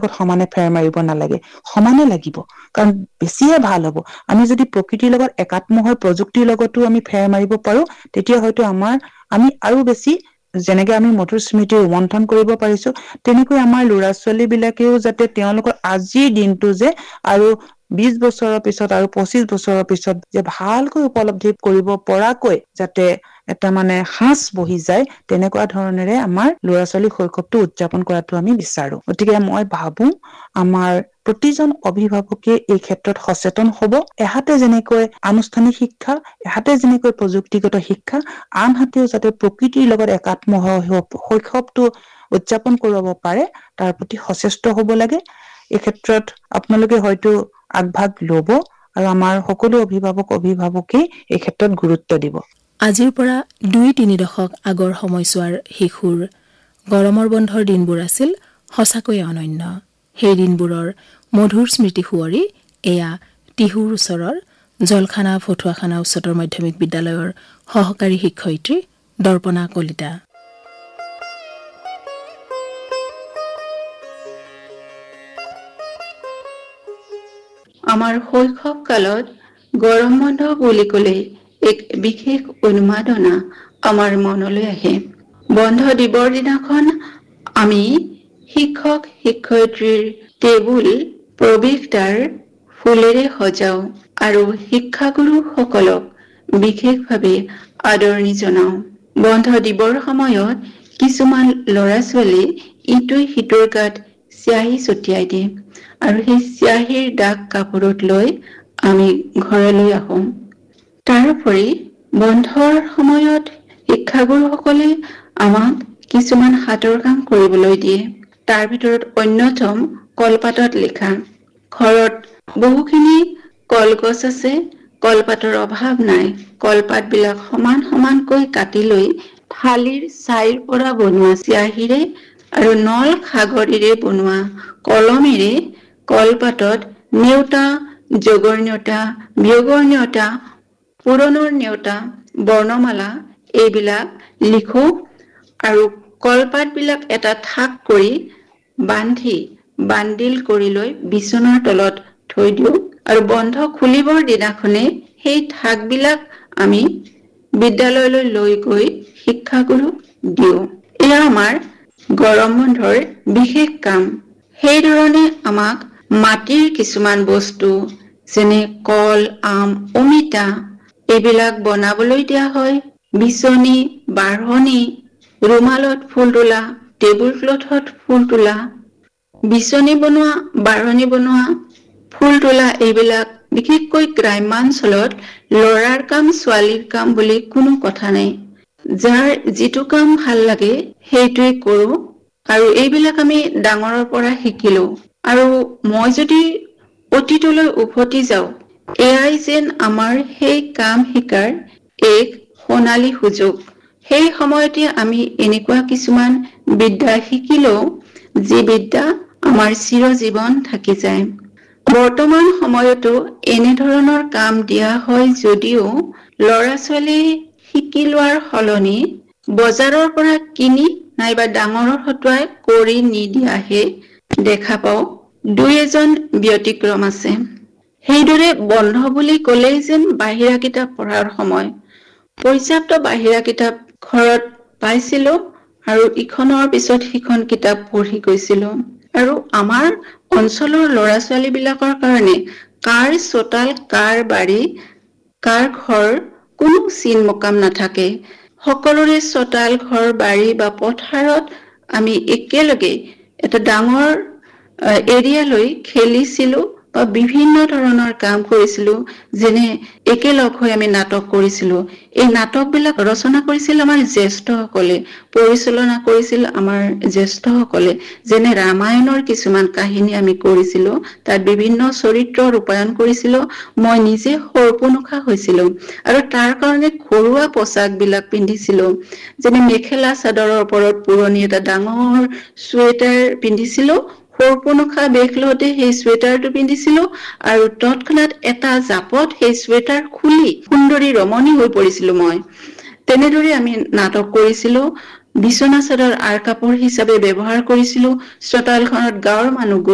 লগত সমানে ফেৰ মাৰিব নালাগে, সমানে লাগিব, কাৰণ বেছিহে ভাল হ'ব। আমি যদি প্ৰকৃতিৰ লগত একাত্ম হৈ প্ৰযুক্তিৰ লগতো আমি ফেৰ মাৰিব পাৰো, তেতিয়া হয়তো আমি আৰু বেছি, যেনেকে আমি মধুৰ স্মৃতি ৰোমন্থন কৰিব পাৰিছো, তেনেকৈ আমাৰ ল'ৰা ছোৱালী বিলাকেও যাতে তেওঁলোকৰ আজিৰ দিনটো যে আৰু 20 বছৰৰ পিছত আৰু 25 বছৰৰ পিছত যে ভালকৈ উপলব্ধি কৰিব পৰাকৈ যাতে এটা সাঁচ বহি যায়, তেনেকুৱা ধৰণেৰে আমাৰ ল'ৰা ছোৱালী শৈশৱটো উদযাপন কৰাটো আমি বিচাৰো। গতিকে মই ভাবো আমাৰ প্ৰতিজন অভিভাৱকে এই ক্ষেত্ৰত সচেতন হব। এহাতে যেনেকৈ আনুষ্ঠানিক শিক্ষা, এহাতে যেনেকৈ প্ৰযুক্তিগত শিক্ষা, আনহাতেও যাতে প্ৰকৃতিৰ লগত একাত্ম হৈ শৈশৱটো উদযাপন কৰিব পাৰে, তাৰ প্ৰতি সচেষ্ট হব লাগে। এই ক্ষেত্ৰত আপোনালোকে হয়তো আগভাগ লব আৰু আমাৰ সকলো অভিভাৱকেই এই ক্ষেত্ৰত গুৰুত্ব দিব। আজিৰ পৰা 2-3 দশক আগৰ সময়ছোৱাৰ শিশুৰ গৰমৰ বন্ধৰ দিনবোৰ আছিল সঁচাকৈয়ে অনন্য। সেই দিনবোৰৰ মধুৰ স্মৃতি সোঁৱৰি এয়া টিহুৰ ওচৰৰ জলখানা ফটুৱাখানা উচ্চতৰ মাধ্যমিক বিদ্যালয়ৰ সহকাৰী শিক্ষয়িত্ৰী দৰ্পণা কলিতা। আমাৰ শৈশৱ কালত গৰম বন্ধ বুলি ক'লে এক বিশেষ উন্মাদনা আমাৰ মনলৈ আহে। বন্ধ দিবৰ দিনাখন আমি শিক্ষক শিক্ষয়িত্ৰীৰ টেবুল প্ৰৱেশদ্বাৰ ফুলেৰে সজাও আৰু শিক্ষাগুৰুসকলক বিশেষভাৱে আদৰণি জনাও। বন্ধ দিবৰ সময়ত কিছুমান ল'ৰা ছোৱালী ইটোৱে সিটোৰ গাত চিয়াহী ছটিয়াই দিয়ে আৰু সেই চিয়াহীৰ দাগ কাপোৰত লৈ আমি ঘৰলৈ আহোঁ। তাৰোপৰি বন্ধৰ সময়ত শিক্ষাগুৰুসকলে আমাক কিছুমান হাতৰ কাম কৰিবলৈ দিয়ে। তাৰ ভিতৰত অন্যতম কলপাতত লিখা। ঘৰত বহুখিনি কলগছ আছে, কলপাতৰ অভাৱ নাই। কলপাতবিলাক সমান সমানকৈ কাটি লৈ থালিৰ ছাইৰ পৰা বনোৱা চিয়াহীৰে আৰু নল খাগৰিৰে বনোৱা কলমেৰে কলপাতত নেওতা, যোগৰ নেওতা, বিয়োগৰ নেওতা, পূৰণৰ নেওতা, বৰ্ণমালা এইবিলাক লিখো আৰু কলপাতবিলাক এটা থাক কৰি বান্দিল কৰি লৈ বিচনাৰ তলত থৈ দিওঁ আৰু বন্ধ খুলিবৰ দিনাখনে সেই থাকবিলাক আমি বিদ্যালয়লৈ লৈ গৈ শিক্ষাগুৰুক দিওঁ। এয়া আমাৰ গৰম বন্ধৰ বিশেষ কাম। সেইধৰণে আমাক মাটিৰ কিছুমান বস্তু যেনে কল, আম, অমিতা এইবিলাক বনাবলৈ দিয়া হয়। বিচনী, বাঢ়নি, ৰুমালত ফুল তোলা, টেবুল ক্লথত ফুল তোলা, বিচনী বনোৱা, বাঢ়নি বনোৱা, ফুল তোলা এইবিলাক বিশেষকৈ গ্ৰাম্যাঞ্চলত ল'ৰাৰ কাম ছোৱালীৰ কাম বুলি কোনো কথা নাই। যাৰ যিটো কাম ভাল লাগে সেইটোৱে কৰো আৰু এইবিলাক আমি ডাঙৰৰ পৰা শিকিলো। আৰু মই যদি অতীতলৈ উভতি যাওঁ, এয়াই যেন আমাৰ সেই কাম শিকাৰ এক সোণালী সুযোগ। সেই সময়তে আমি এনেকুৱা কিছুমান বিদ্যা শিকিলেও যি বিদ্যা আমাৰ চিৰজীৱন থাকি যায়। বৰ্তমান সময়তো এনেধৰণৰ কাম দিয়া হয় যদিও ল'ৰা ছোৱালী শিকি লোৱাৰ সলনি বজাৰৰ পৰা কিনি নাইবা ডাঙৰৰ হতুৱাই কৰি নিদিয়াহে দেখা পাওঁ। 2-এজন ব্যতিক্ৰম আছে। সেইদৰে বন্ধ বুলি ক'লেই যেন বাহিৰা কিতাপ পঢ়াৰ সময়। পৰ্যাপ্ত বাহিৰা কিতাপ ঘৰত পাইছিলো আৰু ইখনৰ পিছত সিখন কিতাপ পঢ়ি গৈছিলো। আৰু আমাৰ অঞ্চলৰ ল'ৰা ছোৱালী বিলাকৰ কাৰণে কাৰ চোতাল, কাৰ বাৰী, কাৰ ঘৰ কোনো চিন মকাম নাথাকে। সকলোৰে চোতাল, ঘৰ, বাৰী বা পথাৰত আমি একেলগে এটা ডাঙৰ এৰিয়ালৈ খেলিছিলো বা বিভিন্ন ধৰণৰ কাম কৰিছিলো। যেনে একেলগ হৈ আমি নাটক কৰিছিলো। এই নাটকবিলাক ৰচনা কৰিছিল আমাৰ জ্যেষ্ঠসকলে, পৰিচালনা কৰিছিল আমাৰ জ্যেষ্ঠসকলে। যেনে ৰামায়ণৰ কিছুমান কাহিনী আমি কৰিছিলো, তাত বিভিন্ন চৰিত্ৰ ৰূপায়ণ কৰিছিলো। মই নিজে সৰ্পনখা হৈছিলো আৰু তাৰ কাৰণে ঘৰুৱা পোচাক বিলাক পিন্ধিছিলো। যেনে মেখেলা চাদৰৰ ওপৰত পুৰণি এটা ডাঙৰ চুৱেটাৰ পিন্ধিছিলো। সৰ্পনখা বেশ লওঁতে সেই চুৱেটাৰটো পিন্ধিছিলো আৰু তৎক্ষণাৎ এটা জাপত সেই চুৱেটাৰ খুলি সুন্দৰী ৰমণী হৈ পৰিছিলো মই। তেনেদৰে আমি নাটক কৰিছিলো। বিচনা চাদৰ আৰ কাপোৰ হিচাপে ব্যৱহাৰ কৰিছিলো। চোতালখনত গাঁৱৰ মানুহ